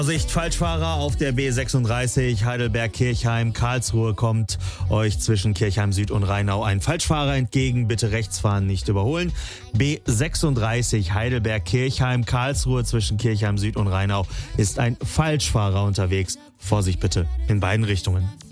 Vorsicht, Falschfahrer auf der B36 Heidelberg-Kirchheim. Karlsruhe kommt euch zwischen Kirchheim Süd und Rheinau ein Falschfahrer entgegen. Bitte rechts fahren, nicht überholen. B36 Heidelberg-Kirchheim, Karlsruhe zwischen Kirchheim Süd und Rheinau ist ein Falschfahrer unterwegs. Vorsicht bitte in beiden Richtungen.